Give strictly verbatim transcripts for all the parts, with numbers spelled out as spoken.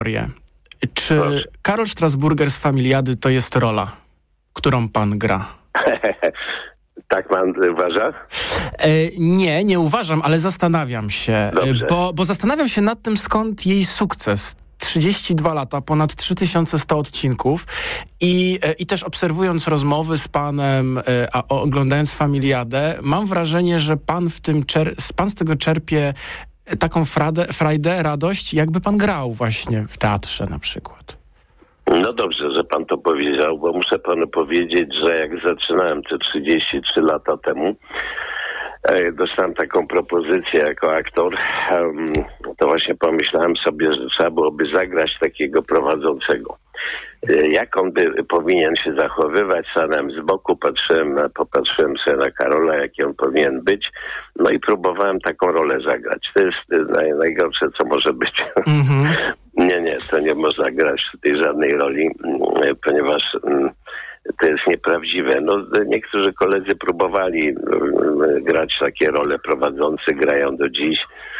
Czy Proszę. Karol Strasburger z Familiady to jest rola, którą pan gra? Tak pan uważa? E, nie, nie uważam, ale zastanawiam się, bo, bo zastanawiam się nad tym, skąd jej sukces. trzydzieści dwa lata, ponad trzy tysiące sto odcinków i, i też obserwując rozmowy z panem, a oglądając Familiadę, mam wrażenie, że pan, w tym czer- pan z tego czerpie taką fradę, frajdę, radość, jakby pan grał właśnie w teatrze na przykład. No dobrze, że pan to powiedział, bo muszę panu powiedzieć, że jak zaczynałem te trzydzieści trzy lata temu, dostałem taką propozycję jako aktor, to właśnie pomyślałem sobie, że trzeba byłoby zagrać takiego prowadzącego. Jak on by powinien się zachowywać, stanąłem z boku, patrzyłem, na, popatrzyłem sobie na Karola, jaki on powinien być, no i próbowałem taką rolę zagrać. To jest naj, najgorsze, co może być. Mm-hmm. nie, nie, to nie można grać w tej żadnej roli, ponieważ to jest nieprawdziwe. No, niektórzy koledzy próbowali grać takie role, prowadzący grają do dziś.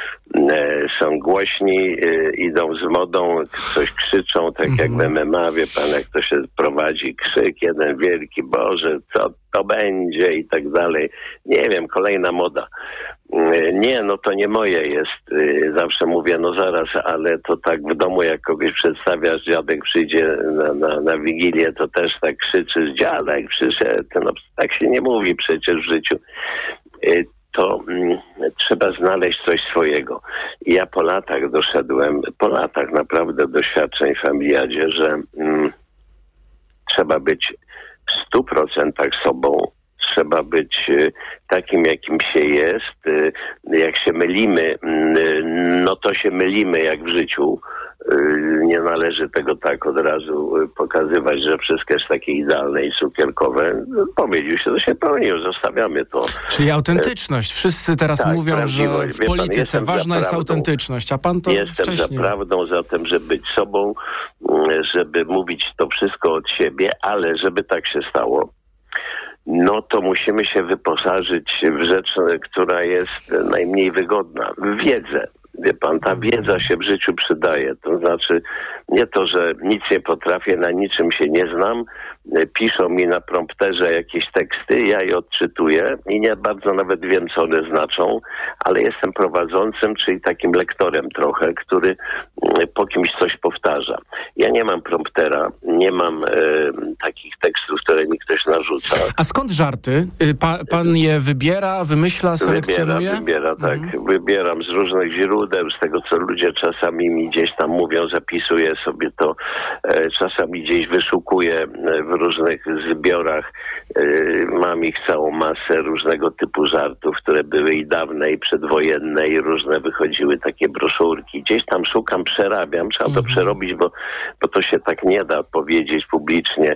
Są głośni, idą z modą, coś krzyczą, tak jak w M M A, wie pan, jak to się prowadzi, krzyk jeden wielki, Boże, co to będzie i tak dalej. Nie wiem, kolejna moda. Nie, no to nie moje jest. Zawsze mówię, no zaraz, ale to tak w domu, jak kogoś przedstawiasz, dziadek przyjdzie na, na, na Wigilię, to też tak krzyczysz, dziadek przyszedł. No tak się nie mówi przecież w życiu. To mm, trzeba znaleźć coś swojego. I ja po latach doszedłem, po latach naprawdę doświadczeń w Familiadzie, że mm, trzeba być w stu procentach sobą, trzeba być y, takim, jakim się jest. Y, jak się mylimy, y, no to się mylimy jak w życiu. Nie należy tego tak od razu pokazywać, że wszystko jest takie idealne i cukierkowe. Pomylił się, to się pełnił, zostawiamy to. Czyli autentyczność. Wszyscy teraz tak, mówią, że w pan, polityce ważna jest autentyczność, a pan to Jestem wcześniej... za prawdą, za tym, żeby być sobą, żeby mówić to wszystko od siebie, ale żeby tak się stało, no to musimy się wyposażyć w rzecz, która jest najmniej wygodna, w wiedzę. Wie pan, ta wiedza się w życiu przydaje. To znaczy nie to, że nic nie potrafię, na niczym się nie znam. Piszą mi na prompterze jakieś teksty, ja je odczytuję i nie bardzo nawet wiem, co one znaczą, ale jestem prowadzącym, czyli takim lektorem trochę, który po kimś coś powtarza. Ja nie mam promptera, nie mam e, takich tekstów, które mi ktoś narzuca. A skąd żarty? Pa, pan je wybiera, wymyśla, selekcjonuje? Wybiera, wybiera, tak. Mhm. Wybieram z różnych źródeł, z tego, co ludzie czasami mi gdzieś tam mówią, zapisuję sobie to, e, czasami gdzieś wyszukuję w różnych zbiorach. E, mam ich całą masę różnego typu żartów, które były i dawne, i przedwojenne, i różne wychodziły takie broszurki. Gdzieś tam szukam, przerabiam, trzeba to mhm. przerobić, bo, bo to się tak nie da powiedzieć publicznie,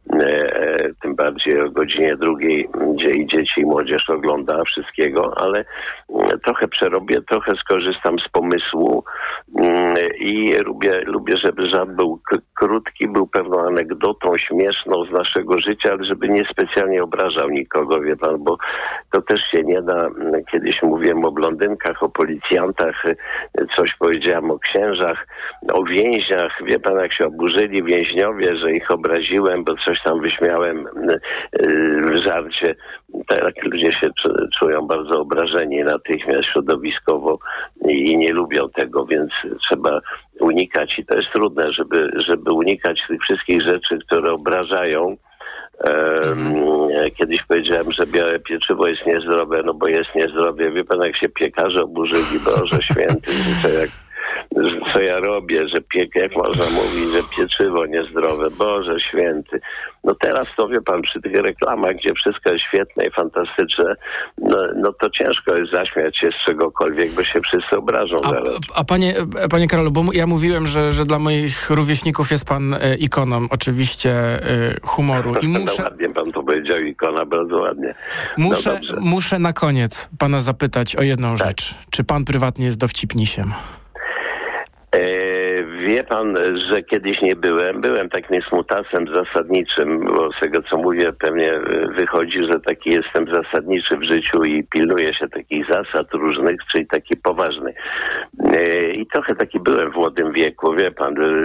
e, tym bardziej o godzinie drugiej, gdzie i dzieci, i młodzież ogląda wszystkiego, ale e, trochę przerobię, trochę skorzystam z pomysłu mm, i lubię, lubię, żeby żart był k- krótki, był pewną anegdotą śmieszną z naszego życia, ale żeby niespecjalnie obrażał nikogo, wie pan, bo to też się nie da. Kiedyś mówiłem o blondynkach, o policjantach, coś powiedziałem o księżach, o więźniach. Wie pan, jak się oburzyli więźniowie, że ich obraziłem, bo coś tam wyśmiałem w żarcie. Tak ludzie się czują bardzo obrażeni natychmiast środowiskowo i nie lubią tego, więc trzeba unikać i to jest trudne, żeby, żeby unikać tych wszystkich rzeczy, które obrażają. Um, kiedyś powiedziałem, że białe pieczywo jest niezdrowe, no bo jest niezdrowe. Wie pan, jak się piekarze oburzyli, Boże Święty, co, jak, co ja robię, że piek, jak można mówić, że pieczywo niezdrowe, Boże Święty. No teraz to, wie pan, przy tych reklamach, gdzie wszystko jest świetne i fantastyczne, no, no to ciężko jest zaśmiać się z czegokolwiek, bo się wszyscy obrażą a, zaraz. A panie, panie Karolu, bo ja mówiłem, że, że dla moich rówieśników jest pan e, ikoną oczywiście e, humoru. I muszę... No ładnie pan to powiedział, ikona, bardzo ładnie. Muszę, no muszę na koniec pana zapytać o jedną tak. rzecz. Czy pan prywatnie jest dowcipnisiem? E, Wie pan, że kiedyś nie byłem. Byłem takim smutasem zasadniczym, bo z tego co mówię pewnie wychodzi, że taki jestem zasadniczy w życiu i pilnuję się takich zasad różnych, czyli taki poważny. I trochę taki byłem w młodym wieku, wie pan,